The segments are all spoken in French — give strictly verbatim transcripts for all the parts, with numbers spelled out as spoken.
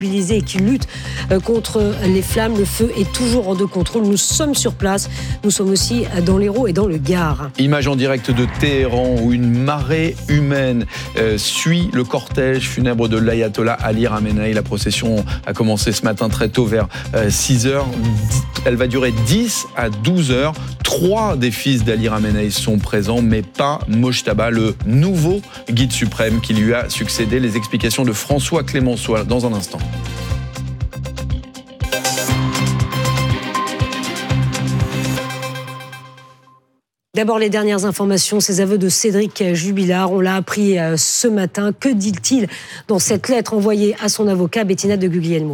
et qui lutte contre les flammes. Le feu est toujours hors de contrôle. Nous sommes sur place. Nous sommes aussi dans l'Hérault et dans le Gard. Image en direct de Téhéran où une marée humaine euh, suit le cortège funèbre de l'ayatollah Ali Khamenei. La procession a commencé ce matin très tôt vers euh, six heures. Elle va durer dix à douze heures. Trois des fils d'Ali Khamenei sont présents, mais pas Mojtaba, le nouveau guide suprême qui lui a succédé. Les explications de François Clémenceau dans un instant. D'abord, les dernières informations, ces aveux de Cédric Jubilard. On l'a appris ce matin. Que dit-il dans cette lettre envoyée à son avocat, Bettina de Guglielmo?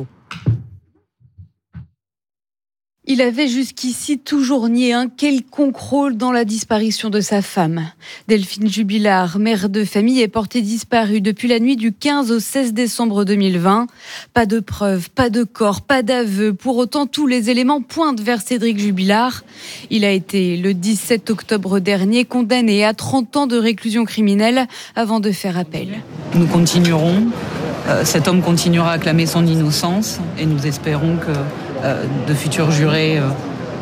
Il avait jusqu'ici toujours nié un quelconque rôle dans la disparition de sa femme. Delphine Jubilard, mère de famille, est portée disparue depuis la nuit du quinze au seize décembre deux mille vingt. Pas de preuves, pas de corps, pas d'aveu. Pour autant, tous les éléments pointent vers Cédric Jubilard. Il a été, le dix-sept octobre dernier, condamné à trente ans de réclusion criminelle avant de faire appel. Nous continuerons. Euh, cet homme continuera à clamer son innocence et nous espérons que euh, de futurs jurés euh,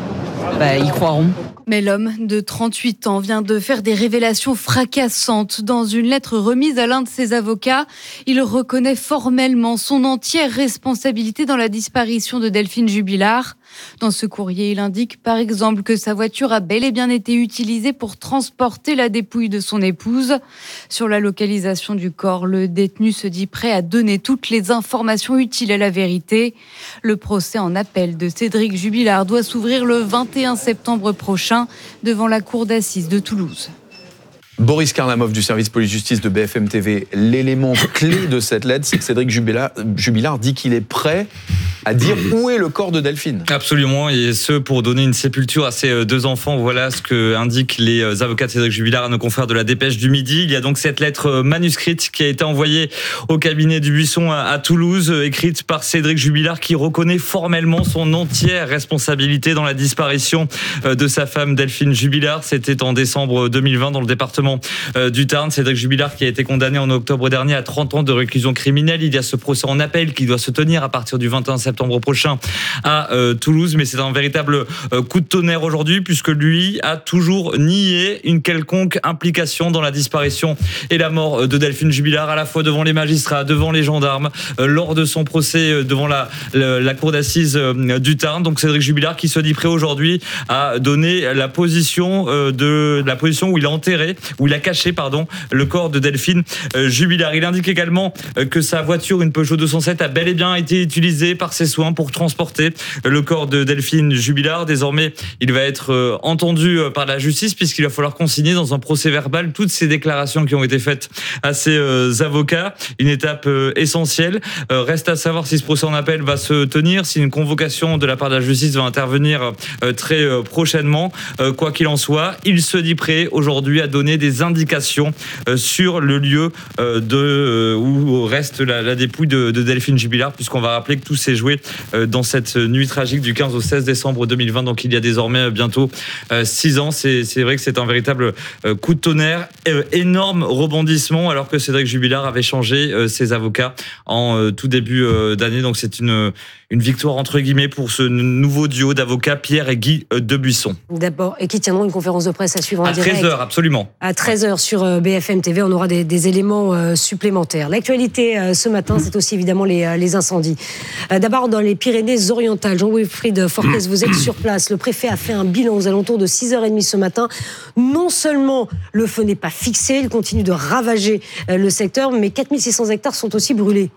bah, y croiront. Mais l'homme de trente-huit ans vient de faire des révélations fracassantes. Dans une lettre remise à l'un de ses avocats, il reconnaît formellement son entière responsabilité dans la disparition de Delphine Jubilard. Dans ce courrier, il indique par exemple que sa voiture a bel et bien été utilisée pour transporter la dépouille de son épouse. Sur la localisation du corps, le détenu se dit prêt à donner toutes les informations utiles à la vérité. Le procès en appel de Cédric Jubilard doit s'ouvrir le vingt et un septembre prochain devant la cour d'assises de Toulouse. Boris Karlamov du service police-justice de B F M T V. L'élément clé de cette lettre, c'est que Cédric Jubilard, Jubilard dit qu'il est prêt à dire où est le corps de Delphine. Absolument, et ce pour donner une sépulture à ses deux enfants. Voilà ce que indiquent les avocats de Cédric Jubilard à nos confrères de la Dépêche du Midi. Il y a donc cette lettre manuscrite qui a été envoyée au cabinet du Buisson à Toulouse, écrite par Cédric Jubilard, qui reconnaît formellement son entière responsabilité dans la disparition de sa femme Delphine Jubilard. C'était en décembre deux mille vingt dans le département du Tarn. Cédric Jubilard qui a été condamné en octobre dernier à trente ans de réclusion criminelle. Il y a ce procès en appel qui doit se tenir à partir du vingt et un septembre prochain à euh, Toulouse, mais c'est un véritable euh, coup de tonnerre aujourd'hui puisque lui a toujours nié une quelconque implication dans la disparition et la mort de Delphine Jubilard, à la fois devant les magistrats, devant les gendarmes, euh, lors de son procès euh, devant la, la, la cour d'assises euh, du Tarn. Donc Cédric Jubilard qui se dit prêt aujourd'hui à donner la position euh, de la position où il a enterré, où il a caché pardon, le corps de Delphine euh, Jubilard. Il indique également euh, que sa voiture, une Peugeot deux cent sept, a bel et bien été utilisée par ses soins pour transporter le corps de Delphine Jubilard. Désormais, il va être euh, entendu euh, par la justice puisqu'il va falloir consigner dans un procès verbal toutes ces déclarations qui ont été faites à ses euh, avocats. Une étape euh, essentielle. Euh, reste à savoir si ce procès en appel va se tenir, si une convocation de la part de la justice va intervenir euh, très euh, prochainement. Euh, quoi qu'il en soit, il se dit prêt aujourd'hui à donner des indications euh, sur le lieu euh, de, euh, où reste la, la dépouille de, de Delphine Jubilard, puisqu'on va rappeler que tout s'est joué euh, dans cette nuit tragique du quinze au seize décembre deux mille vingt, donc il y a désormais bientôt euh, six ans. C'est, c'est vrai que c'est un véritable euh, coup de tonnerre, euh, énorme rebondissement, alors que Cédric Jubilard avait changé euh, ses avocats en euh, tout début euh, d'année, donc c'est une, une victoire entre guillemets pour ce nouveau duo d'avocats, Pierre et Guy euh, Debuisson. D'abord, et qui tiendront une conférence de presse à suivre en à direct. treize heures, absolument. À treize heures sur B F M T V, on aura des, des éléments euh, supplémentaires. L'actualité euh, ce matin, c'est aussi évidemment les, euh, les incendies. Euh, d'abord, dans les Pyrénées-Orientales, Jean-Wilfried Forquez, vous êtes sur place. Le préfet a fait un bilan aux alentours de six heures trente ce matin. Non seulement le feu n'est pas fixé, il continue de ravager euh, le secteur, mais quatre mille six cents hectares sont aussi brûlés.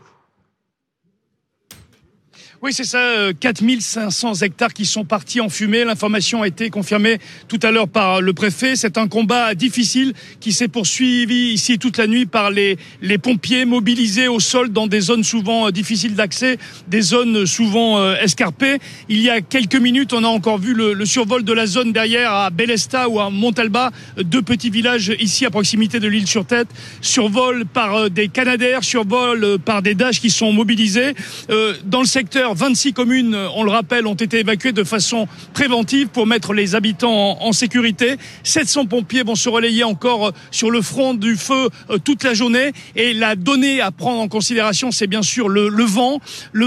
Oui, c'est ça, quatre mille cinq cents hectares qui sont partis en fumée. L'information a été confirmée tout à l'heure par le préfet. C'est un combat difficile qui s'est poursuivi ici toute la nuit par les, les pompiers mobilisés au sol dans des zones souvent difficiles d'accès, des zones souvent escarpées. Il y a quelques minutes, on a encore vu le, le survol de la zone derrière à Bélesta ou à Montalba, deux petits villages ici à proximité de l'île-sur-Tête, survol par des Canadair, survol par des Dash qui sont mobilisés. Euh, dans le secteur, vingt-six communes, on le rappelle, ont été évacuées de façon préventive pour mettre les habitants en, en sécurité. sept cents pompiers vont se relayer encore sur le front du feu toute la journée. Et la donnée à prendre en considération, c'est bien sûr le, le vent. Le